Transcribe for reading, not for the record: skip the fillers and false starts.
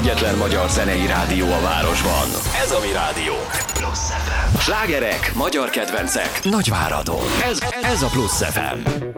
egyetlen magyar zenei rádió a városban. Ez a Mi Rádió. Plusz FM. Slágerek, magyar kedvencek, Nagyváradon. Ez a Plusz FM.